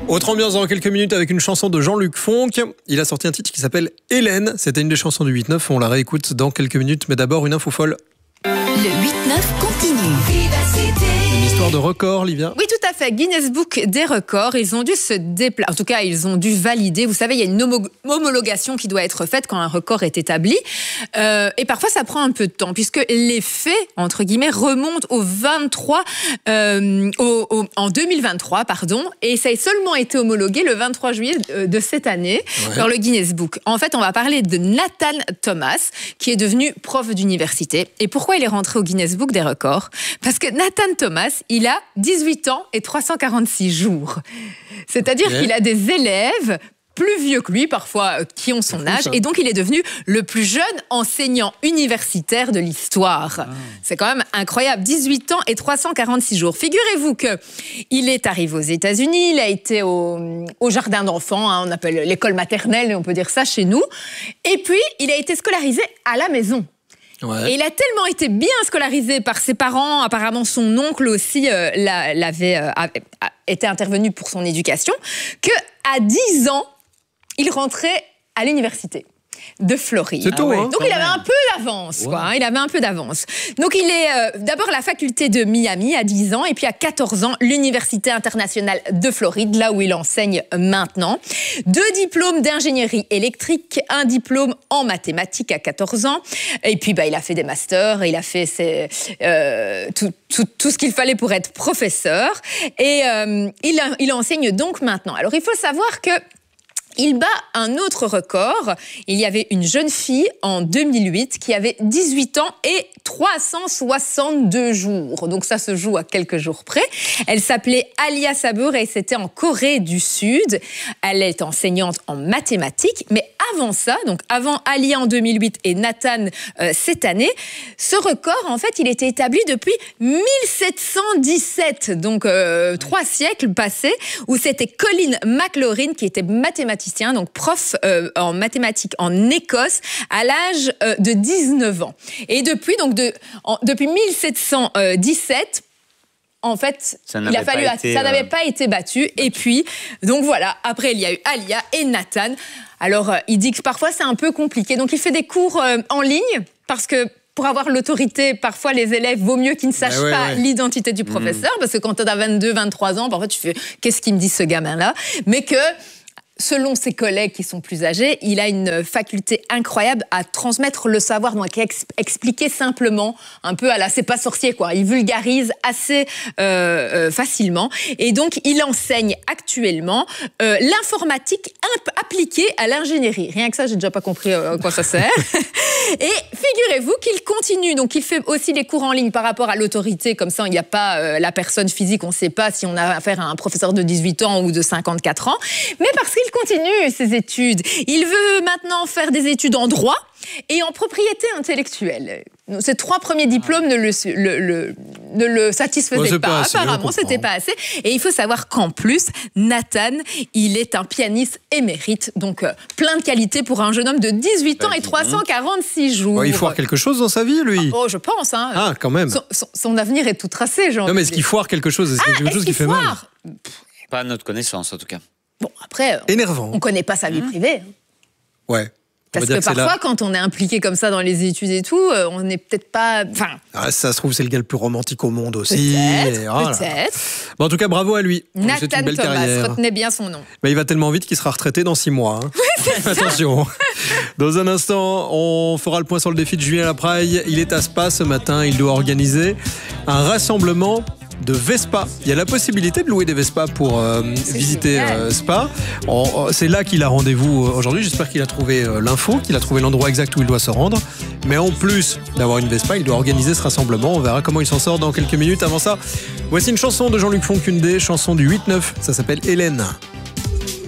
Autre ambiance dans quelques minutes avec une chanson de Jean-Luc Fonck. Il a sorti un titre qui s'appelle Hélène. C'était une des chansons du 8-9. On la réécoute dans quelques minutes. Mais d'abord, une info folle. Le 8-9 continue. Une histoire de record, Livia. Oui, tout à fait. Guinness Book des records. Ils ont dû se déplacer. En tout cas, ils ont dû valider. Vous savez, il y a une homologation qui doit être faite quand un record est établi. Et parfois, ça prend un peu de temps, puisque les faits, entre guillemets, remontent au 23, en 2023, pardon. Et ça a seulement été homologué le 23 juillet de cette année dans le Guinness Book. En fait, on va parler de Nathan Thomas, qui est devenu prof d'université. Et pourquoi il est rentré au Guinness Book des records? Parce que Nathan Thomas, il a 18 ans et 346 jours. C'est-à-dire qu'il a des élèves plus vieux que lui, parfois, qui ont son âge. Et donc, il est devenu le plus jeune enseignant universitaire de l'histoire. C'est quand même incroyable. 18 ans et 346 jours. Figurez-vous qu'il est arrivé aux États-Unis, il a été au jardin d'enfants, on appelle l'école maternelle, on peut dire ça chez nous. Et puis, il a été scolarisé à la maison. Ouais. Et il a tellement été bien scolarisé par ses parents, apparemment son oncle aussi était intervenu pour son éducation, qu'à 10 ans, il rentrait à l'université de Floride. C'est tout, hein. Donc il avait un peu d'avance, quoi. Il avait un peu d'avance. Donc il est d'abord à la faculté de Miami à 10 ans et puis à 14 ans, l'Université internationale de Floride, là où il enseigne maintenant. 2 diplômes d'ingénierie électrique, 1 diplôme en mathématiques à 14 ans. Et puis il a fait des masters, il a fait tout ce qu'il fallait pour être professeur. Et il enseigne donc maintenant. Alors il faut savoir que il bat un autre record. Il y avait une jeune fille en 2008 qui avait 18 ans et 362 jours. Donc ça se joue à quelques jours près. Elle s'appelait Alia Sabur et c'était en Corée du Sud. Elle est enseignante en mathématiques. Mais avant ça, donc avant Alia en 2008 et Nathan cette année, ce record, en fait, il était établi depuis 1717. Donc 3 siècles passés, où c'était Colin McLaurin qui était mathématicien, donc prof en mathématiques en Écosse, à l'âge de 19 ans. Et depuis, depuis 1717, en fait, ça n'avait pas été battu. Et puis, donc voilà, après, il y a eu Alia et Nathan. Alors, il dit que parfois, c'est un peu compliqué. Donc, il fait des cours en ligne, parce que pour avoir l'autorité, parfois, les élèves, vaut mieux qu'ils ne sachent pas l'identité du professeur, parce que quand tu as 22, 23 ans, parfois, tu fais « qu'est-ce qu'il me dit, ce gamin-là ?» Mais que, selon ses collègues qui sont plus âgés, il a une faculté incroyable à transmettre le savoir, donc expliquer simplement, un peu à la c'est pas sorcier, quoi. Il vulgarise assez facilement. Et donc, il enseigne actuellement l'informatique appliquée à l'ingénierie. Rien que ça, j'ai déjà pas compris à quoi ça sert. Et figurez-vous qu'il continue. Donc, il fait aussi les cours en ligne par rapport à l'autorité. Comme ça, il n'y a pas la personne physique. On ne sait pas si on a affaire à un professeur de 18 ans ou de 54 ans. Mais parce qu'il continue ses études. Il veut maintenant faire des études en droit et en propriété intellectuelle. Ces 3 premiers diplômes ne le satisfaisaient pas. Apparemment, c'était pas assez. Et il faut savoir qu'en plus, Nathan, il est un pianiste émérite. Donc, plein de qualités pour un jeune homme de 18 ans et 346 jours. Il foire quelque chose dans sa vie, lui. Oh, je pense. Hein. Ah, quand même. Son avenir est tout tracé, genre. Non, mais est-ce qu'il foire quelque chose? Est-ce quelque chose qui fait mal? Pas à notre connaissance, en tout cas. Bon, après, énervant. On ne connaît pas sa vie privée. Ouais. Parce que parfois, quand on est impliqué comme ça dans les études et tout, on n'est peut-être pas... ça se trouve, c'est le gars le plus romantique au monde aussi. Peut-être. Bon, en tout cas, bravo à lui. Nathan Thomas, retenez bien son nom. Il va tellement vite qu'il sera retraité dans 6 mois. Hein. Oui, attention. Dans un instant, on fera le point sur le défi de Julien Lapraille. Il est à Spa ce matin. Il doit organiser un rassemblement de Vespa. Il y a la possibilité de louer des Vespa pour visiter Spa. C'est là qu'il a rendez-vous aujourd'hui. J'espère qu'il a trouvé l'info, qu'il a trouvé l'endroit exact où il doit se rendre. Mais en plus d'avoir une Vespa, il doit organiser ce rassemblement. On verra comment il s'en sort dans quelques minutes. Avant ça, voici une chanson de Jean-Luc Fonck, une des chansons du 8-9. Ça s'appelle Hélène.